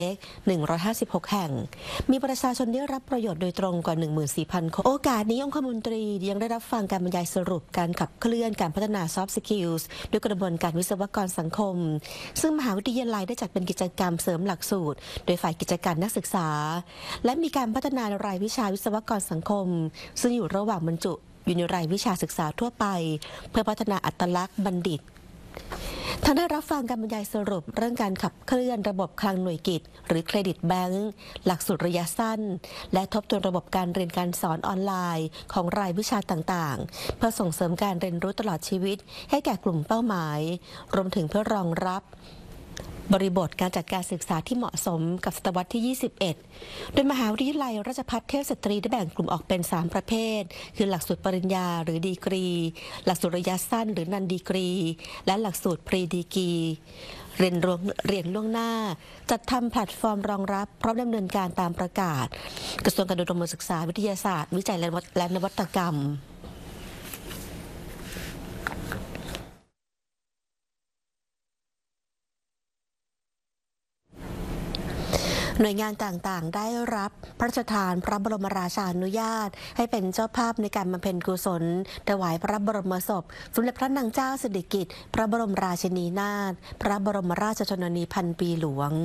156 แห่งมีประชาชนได้รับประโยชน์โดยตรงกว่า 14,000 คนโอกาสนี้องคมนตรียังได้รับฟังการบรรยายสรุปการขับเคลื่อนการพัฒนา Soft Skills ด้วยกระบวนการวิศวกรสังคมซึ่งมหาวิทยาลัยได้จัดเป็นกิจกรรมเสริมหลักสูตรโดยฝ่ายกิจการนักศึกษาและมีการพัฒนารายวิชาวิศวกรสังคมซึ่งอยู่ระหว่างบรรจุอยู่ในรายวิชาศึกษาทั่วไปเพื่อพัฒนาอัตลักษณ์บัณฑิตท่านได้รับฟังการบรรยายสรุปเรื่องการขับเคลื่อนระบบคลังหน่วยกิจหรือเครดิตแบงก์หลักสูตรระยะสั้นและทบทวนระบบการเรียนการสอนออนไลน์ของรายวิชาต่างๆเพื่อส่งเสริมการเรียนรู้ตลอดชีวิตให้แก่กลุ่มเป้าหมายรวมถึงเพื่อรองรับบริบทการจัดการศึกษาที่เหมาะสมกับศตวรรษที่ 21 โดยมหาวิทยาลัยราชภัฏเทพสตรีได้แบ่งกลุ่มออกเป็น 3 ประเภทคือหลักสูตรปริญญาหรือดีกรีหลักสูตรระยะสั้นหรือนันดีกรีและหลักสูตรพรีดีกรีเรียนล่วงหน้าจัดทำแพลตฟอร์มรองรับพร้อมดำเนินการตามประกาศกระทรวงการอุดมศึกษาวิทยาศาสตร์วิจัยและนวัตกรรมหน่วยงานต่างๆได้รับพระราชทานพระบรมราชานุญาตให้เป็นเจ้าภาพในการบำเพ็ญกุศลถวายพระบรมศพสมเด็จพระนางเจ้าสิริกิติ์พระบรมราชินีนาถพระบรมราชชนนีพันปีหลวง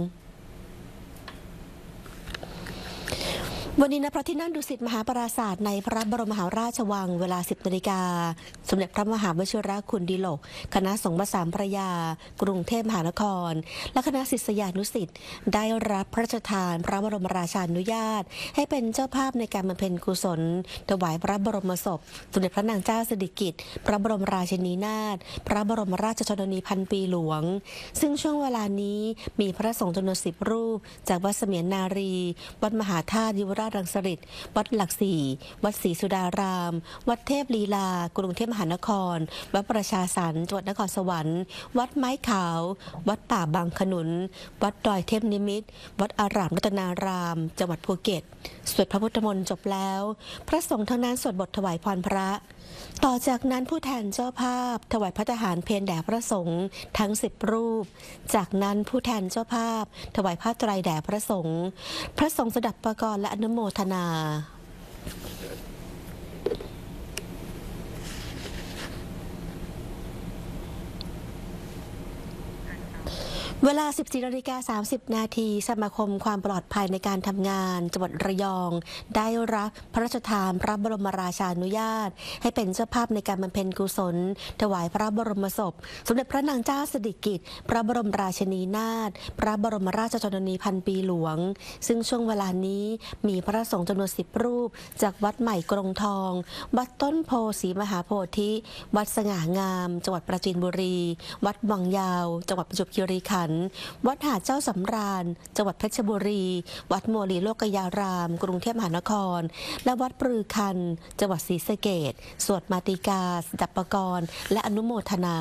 วันนี้ณพระที่นั่งดุสิตมหาปราสาทในพระบรมมหาราชวังเวลา 10 นาฬิกาสมเด็จพระมหาวชิรคุณดิลกคณะสงฆ์สามพระยากรุงเทพมหานครและคณะศิษยานุศิษย์ได้รับพระราชทานพระบรมราชานุญาตให้เป็นเจ้าภาพในการบำเพ็ญกุศลถวายพระบรมศพสมเด็จพระนางเจ้าสิริกิติ์พระบรมราชินีนาถพระบรมราชชนนีพันปีหลวงซึ่งช่วงเวลานี้มีพระสงฆ์จำนวน10 รูปจากวัดเสมียนนารีวัดมหาธาตุยุวราชรังสฤษฎ์วัดหลักสี่วัดศรีสุดารามวัดเทพลีลากรุงเทพมหานครวัดประชาสรรค์จังหวัดนครสวรรค์วัดไม้ขาววัดป่าบางขนุนวัดดอยเทพนิมิตรวัดอารามรัตนารามจังหวัดภูเก็ตสวดพระพุทธมนต์จบแล้วพระสงฆ์ทั้งนั้นสวดบทถวายพรพระต่อจากนั้นผู้แทนเจ้าภาพถวายพระทหารเพลแด่พระสงฆ์ทั้ง10 รูปจากนั้นผู้แทนเจ้าภาพถวายผ้าไตรแด่พระสงฆ์สดับประกรณ์และอนุโมทนาเวลา 14:30 นาทีสมาคมความปลอดภัยในการทำงานจังหวัดระยองได้รับพระราชทานพระบรมราชานุญาตให้เป็นเจ้าภาพในการบำเพ็ญกุศลถวายพระบรมศพสมเด็จพระนางเจ้าสิริกิติ์พระบรมราชินีนาถพระบรมราชชนนีพันปีหลวงซึ่งช่วงเวลานี้มีพระสงฆ์จำนวน10 รูปจากวัดใหม่กรงทองวัดต้นโพศรีมหาโพธิวัดสง่างามจังหวัดปราจีนบุรีวัดวังยาวจังหวัดประจวบคีรีขันธ์วัดหาดเจ้าสำราญจังหวัดเพชรบุรีวัดโมลีโลกยารามกรุงเทพมหานครและวัดปรือคันจังหวัดศรีสะเกษสวดมาติกาสดับประกรณ์และอนุโมทนา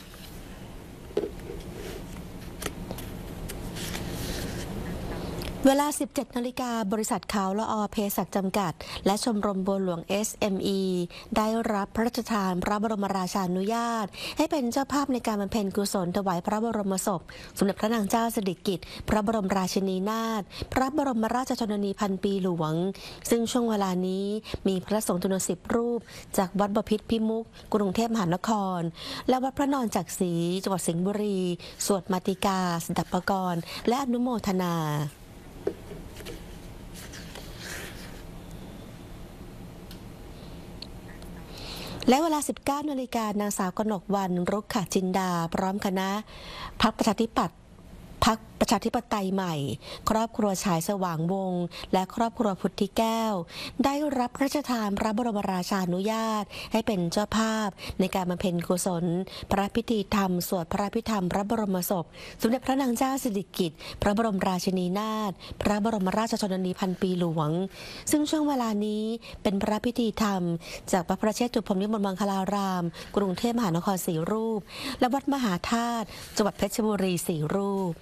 เวลา 17 นาฬิกาบริษัทขาวละอเภสัชจำกัดและชมรมบัวหลวง SME ได้รับพระราชทานพระบรมราชานุญาตให้เป็นเจ้าภาพในการบำเพ็ญกุศลถวายพระบรมศพสมเด็จพระนางเจ้าสิริกิติ์พระบรมราชินีนาถพระบรมราชชนนีพันปีหลวงซึ่งช่วงเวลานี้มีพระสงฆ์จำนวน10 รูปจากวัดบพิตรพิมุขกรุงเทพมหานครและวัดพระนอนจักรีจังหวัดสิงห์บุรีสวดมาติกาสดับประกรณ์และอนุโมทนาและเวลา 19 นาฬิกานางสาวกนกวรรณ รุกขจินดาพร้อมคณะพรรคประชาธิปัตย์พรรคประชาธิปไตยใหม่ครอบครัวฉายสว่างวงศ์และครอบครัวพุทธิแก้วได้รับพระราชทานพระบรมราชานุญาตให้เป็นเจ้าภาพในการบำเพ็ญกุศลพระพิธีธรรมสวดพระพิธรรมพระบรมศพสมเด็จพระนางเจ้าสิริกิติ์พระบรมราชินีนาถพระบรมราชชนนีพันปีหลวงซึ่งช่วงเวลานี้เป็นพระพิธีธรรมจากพระประเชษฐุพรหมวิมลมังคลารามกรุงเทพมหานคร4 รูปและวัดมหาธาตุจังหวัดเพชรบุรี4 รูป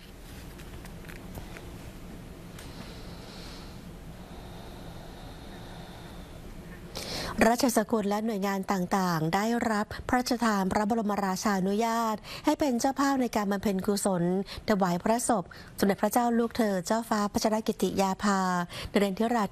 ราชสกุลและหน่วยงานต่างๆได้รับพระราชทานพระบรมราชานุญาตให้เป็นเจ้าภาพในการบำเพ็ญกุศลถวายพระศพสมเด็จพระเจ้าลูกเธอเจ้าฟ้าพัชรกิติยาภา นเรนทิรา